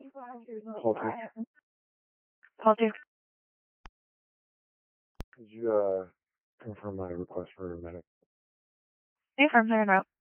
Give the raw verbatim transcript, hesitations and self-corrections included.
Call two. Call two. Could you uh confirm my request for a medic? Yeah, from there and out.